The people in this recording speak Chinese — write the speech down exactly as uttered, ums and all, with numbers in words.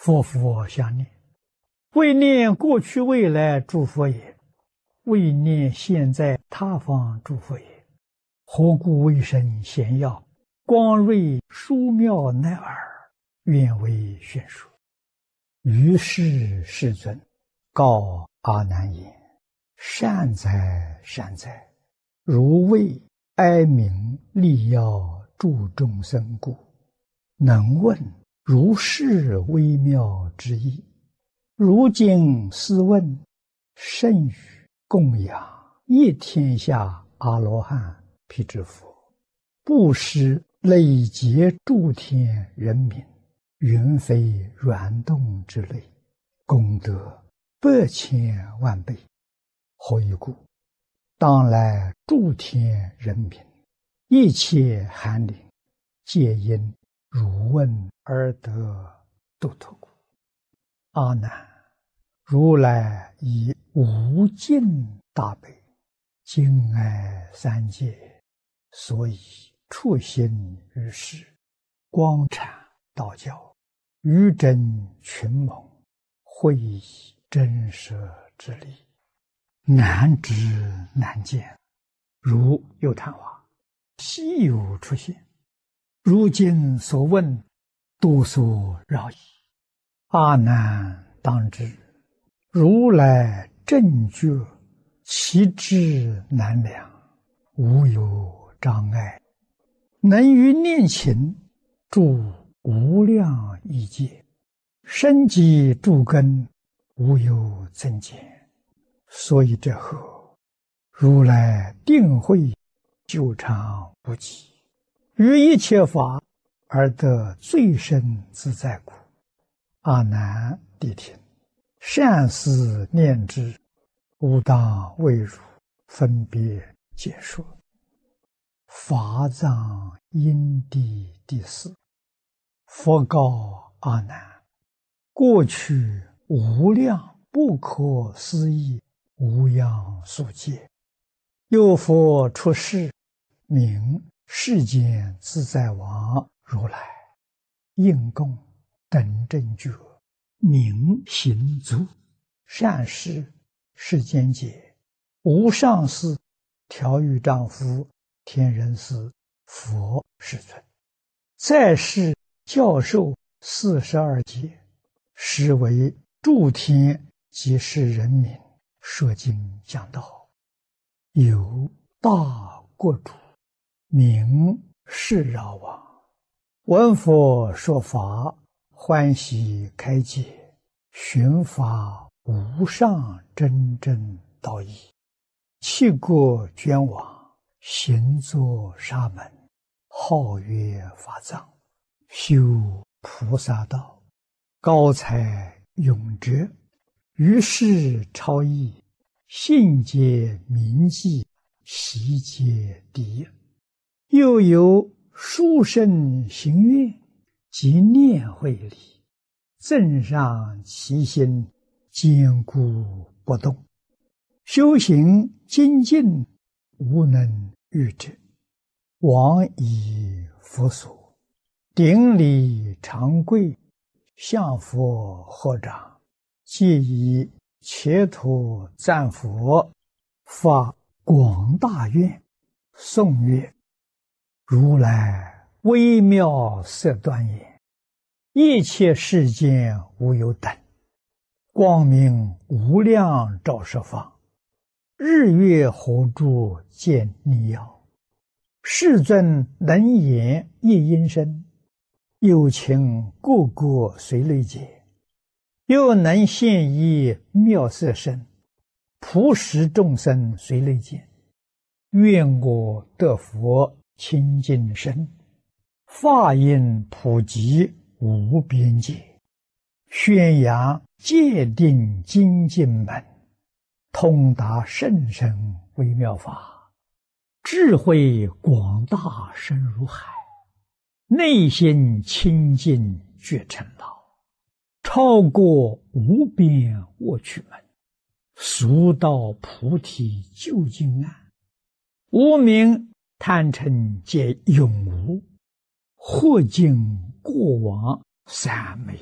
佛佛相念，为念过去未来诸佛也，为念现在他方诸佛也。何故为生贤要，光瑞殊妙乃尔，愿为宣说。于是世尊告阿难言：善哉善哉，如为哀悯利要助众生故，能问如是微妙之意。如今斯问，甚于供养一天下阿罗汉辟支佛，布施累劫诸天人民，云非软动之类，功德百千万倍。何以故？当来诸天人民，一切寒灵，皆因汝问而得度脱故。阿难，如来以无尽大悲，敬爱三界，所以处心于世，光阐道教，于真群蒙，会以真实之理，难知难见，如有昙花，稀有出现。如今所问，多所扰矣。阿难当知，如来正觉，其智难量，无有障碍，能于念勤住无量亿劫，生机诸根，无有增减。所以这后，如来定会久长不极，于一切法而得最深自在故。阿难谛听，善思念之，吾当为汝分别解说。法藏因地第四。佛告阿难：过去无量不可思议无量数劫，有佛出世，名世间自在王如来，应供等正觉，名行足，善事世间解，无上士，调御丈夫，天人师，佛世尊。在世教授四十二劫，实为诸天及世人民说经讲道。有大国主，名释饶王，闻佛说法，欢喜开解，寻发无上真正道义，弃国捐往，行作沙门，号曰法藏，修菩萨道，高才永哲，于是超逸，信解铭记，习皆第一。又有殊胜行愿及念慧力，增上其心，坚固不动，修行精进，无能御之。往以佛所，顶礼长跪，向佛合掌，皆以切土赞佛，发广大愿，颂曰：如来微妙色端严，一切世间无有等，光明无量照十方，日月火柱见逆耀，世尊能言一音声，有情个个随类解，又能现一妙色身，普使众生随类见。愿我得佛清净身，法音普及无边界，宣扬戒定精进门，通达甚深微妙法，智慧广大深如海，内心清净觉成道，超过无边卧趣门，速到菩提究竟岸，无明贪嗔皆永无，或尽过往三昧